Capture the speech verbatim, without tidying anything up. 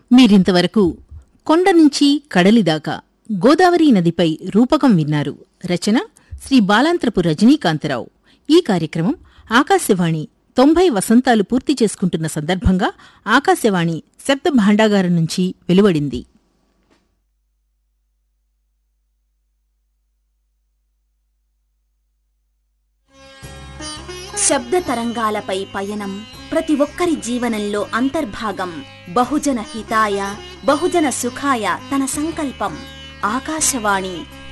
మీరింతవరకు కొండ నుంచి కడలిదాకా గోదావరి నదిపై రూపకం విన్నారు. రచన శ్రీ బాలాంత్రపు రజనీకాంతరావు. ఈ కార్యక్రమం ఆకాశవాణి తొంభై వసంతాలు పూర్తి చేసుకుంటున్న సందర్భంగా ఆకాశవాణి శబ్ద భాండాగారం నుంచి వెలువడింది. శబ్ద తరంగాలపై పయనం ప్రతి ఒక్కరి జీవనంలో అంతర్భాగం. బహుజన హితాయ బహుజన సుఖాయ తన సంకల్పం. ఆకాశవాణి